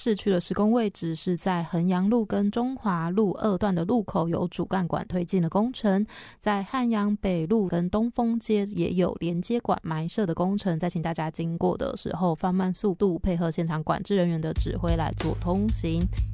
市区的施工位置是在衡阳路跟中华路2段的路口有主干管推进的工程，在汉阳北路跟东风街也有连接管埋设的工程，再请大家经过的时候放慢速度，配合现场管制人员的指挥来做通行。